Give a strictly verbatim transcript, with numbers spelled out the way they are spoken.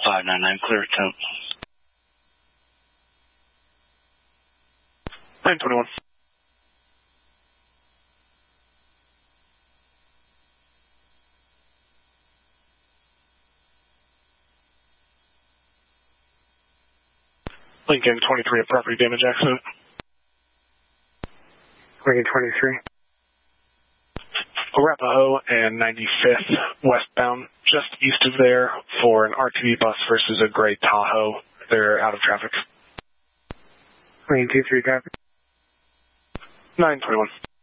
five nine nine, clear attempt. nine twenty-one. Lincoln twenty-three, a property damage accident. Lincoln twenty-three. Arapahoe and ninety-fifth westbound, just east of there for an R T D bus versus a gray Tahoe. They're out of traffic. Lincoln two three, copy. nine twenty-one.